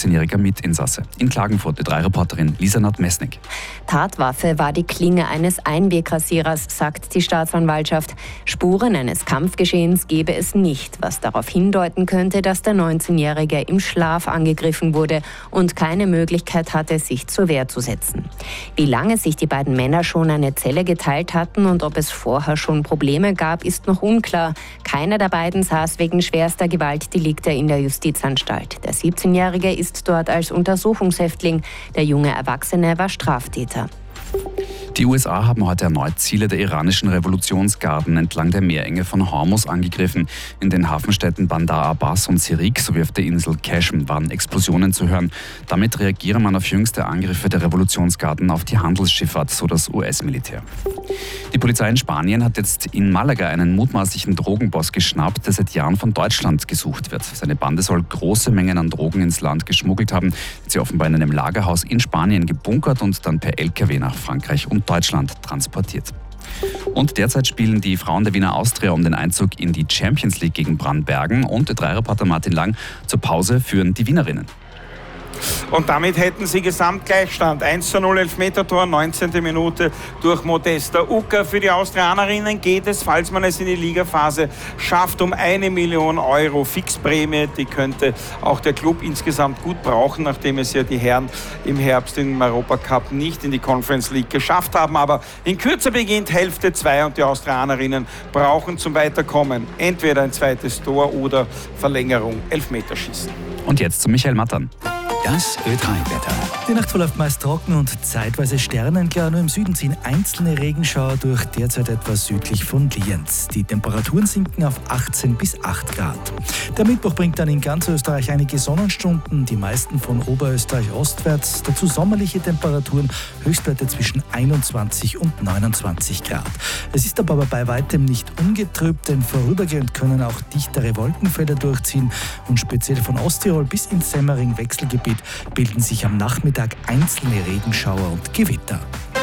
16-jähriger Mitinsasse. In Klagenfurt, Ö3-Reporterin Lisa Nadmesnik. Tatwaffe war die Klinge eines Einwegrasierers, sagt die Staatsanwaltschaft. Spuren eines Kampfgeschehens gebe es nicht, was darauf hindeuten könnte, dass der 19-Jährige im Schlaf angegriffen wurde und keine Möglichkeit hatte, sich zur Wehr zu setzen. Wie lange sich die beiden Männer schon eine Zelle geteilt hatten und ob es vorher schon Probleme gab, ist noch unklar. Keiner der beiden saß wegen schwerster Gewaltdelikte in der Justizanstalt. Der 17-Jährige ist dort als Untersuchungshäftling. Der junge Erwachsene war Straftäter. Die USA haben heute erneut Ziele der iranischen Revolutionsgarden entlang der Meerenge von Hormuz angegriffen. In den Hafenstädten Bandar Abbas und Sirik sowie auf der Insel Qashm waren Explosionen zu hören. Damit reagiere man auf jüngste Angriffe der Revolutionsgarden auf die Handelsschifffahrt, so das US-Militär. Die Polizei in Spanien hat jetzt in Malaga einen mutmaßlichen Drogenboss geschnappt, der seit Jahren von Deutschland gesucht wird. Seine Bande soll große Mengen an Drogen ins Land geschmuggelt haben, sie offenbar in einem Lagerhaus in Spanien gebunkert und dann per LKW nach Frankreich und Deutschland transportiert. Und derzeit spielen die Frauen der Wiener Austria um den Einzug in die Champions League gegen Brandbergen und Ö3-Reporter Martin Lang. Zur Pause führen die Wienerinnen. Und damit hätten sie Gesamtgleichstand. 1:0 Elfmetertor, 19. Minute durch Modesta Ucker. Für die Austrianerinnen geht es, falls man es in die Ligaphase schafft, um 1 Million Euro Fixprämie. Die könnte auch der Club insgesamt gut brauchen, nachdem es ja die Herren im Herbst im Europacup nicht in die Conference League geschafft haben. Aber in Kürze beginnt Hälfte 2 und die Austrianerinnen brauchen zum Weiterkommen entweder ein zweites Tor oder Verlängerung, Elfmeterschießen. Und jetzt zu Michael Mattern. Das Ö3-Wetter. Die Nacht verläuft meist trocken und zeitweise sternenklar. Nur im Süden ziehen einzelne Regenschauer durch, derzeit etwas südlich von Lienz. Die Temperaturen sinken auf 18 bis 8 Grad. Der Mittwoch bringt dann in ganz Österreich einige Sonnenstunden, die meisten von Oberösterreich ostwärts. Dazu sommerliche Temperaturen, Höchstwerte zwischen 21 und 29 Grad. Es ist aber bei weitem nicht ungetrübt, denn vorübergehend können auch dichtere Wolkenfelder durchziehen und speziell von Osttirol bis ins Semmering-Wechselgebiet bilden sich am Nachmittag einzelne Regenschauer und Gewitter.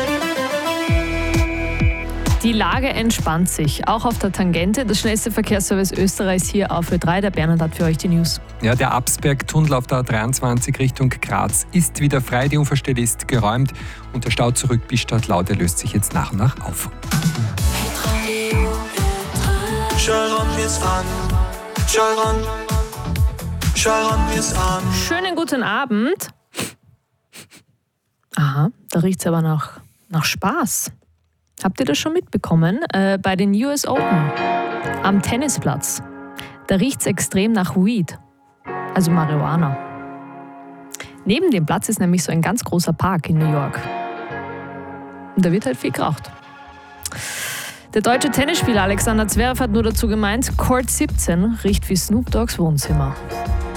Die Lage entspannt sich, auch auf der Tangente. Das schnellste Verkehrsservice Österreichs hier auf Ö3. Der Bernhard hat für euch die News. Ja, der Absberg-Tunnel auf der A23 Richtung Graz ist wieder frei. Die Unfallstelle ist geräumt und der Stau zurück bis Stadtlaude löst sich jetzt nach und nach auf. Schönen guten Abend. Aha, da riecht es aber nach Spaß. Habt ihr das schon mitbekommen? Bei den US Open am Tennisplatz, da riecht es extrem nach Weed, also Marihuana. Neben dem Platz ist nämlich so ein ganz großer Park in New York. Und da wird halt viel geraucht. Der deutsche Tennisspieler Alexander Zverev hat nur dazu gemeint, Court 17 riecht wie Snoop Dogg's Wohnzimmer.